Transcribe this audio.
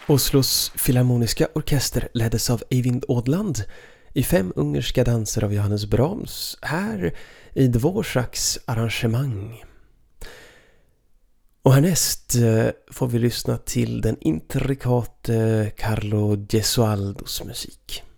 Oslos Filharmoniska orkester leddes av Eivind Odland i 5 ungerska danser av Johannes Brahms här i Dvoraks arrangemang. Och härnäst får vi lyssna till den intrikate Carlo Gesualdos musik.